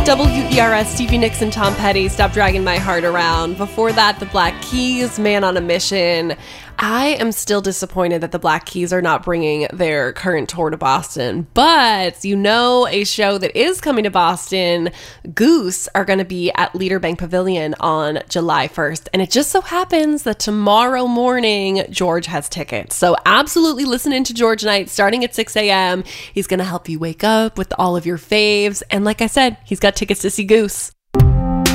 WERS, Stevie Nicks and Tom Petty, Stop Dragging My Heart Around. Before that, the Black Keys, Man on a Mission. I am still disappointed that the Black Keys are not bringing their current tour to Boston, but you know, a show that is coming to Boston, Goose, are going to be at Leader Bank Pavilion on July 1st, and it just so happens that tomorrow morning, George has tickets. So absolutely listen in to George Knight starting at 6 a.m. He's going to help you wake up with all of your faves, and like I said, he's got tickets to see Goose.